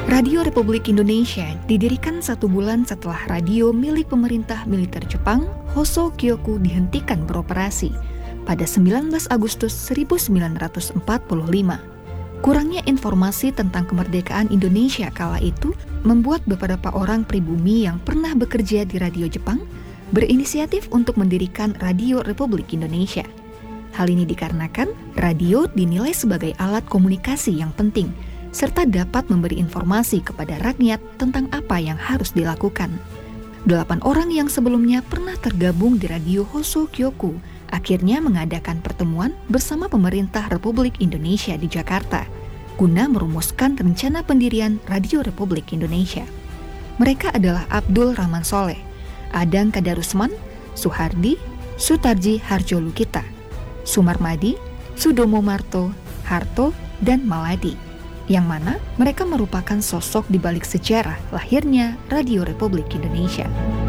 Radio Republik Indonesia didirikan 1 bulan setelah radio milik pemerintah militer Jepang, Hoso Kyoku, dihentikan beroperasi pada 19 Agustus 1945. Kurangnya informasi tentang kemerdekaan Indonesia kala itu membuat beberapa orang pribumi yang pernah bekerja di radio Jepang berinisiatif untuk mendirikan Radio Republik Indonesia. Hal ini dikarenakan radio dinilai sebagai alat komunikasi yang penting, serta dapat memberi informasi kepada rakyat tentang apa yang harus dilakukan. 8 orang yang sebelumnya pernah tergabung di Radio Hoso Kyoku akhirnya mengadakan pertemuan bersama pemerintah Republik Indonesia di Jakarta guna merumuskan rencana pendirian Radio Republik Indonesia. Mereka adalah Abdul Rahman Soleh, Adang Kadarusman, Suhardi, Sutarji Harjolukita, Sumarmadi, Sudomo Marto, Harto, dan Maladi, yang mana mereka merupakan sosok di balik sejarah lahirnya Radio Republik Indonesia.